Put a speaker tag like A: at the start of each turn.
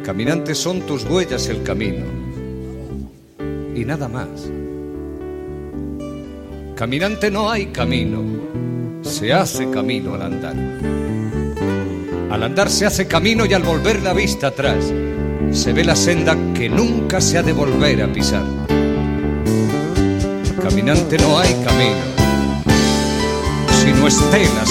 A: Caminante, son tus huellas el camino y nada más. Caminante, no hay camino, se hace camino al andar. Al andar se hace camino y al volver la vista atrás se ve la senda que nunca se ha de volver a pisar. Caminante, no hay camino si no estelas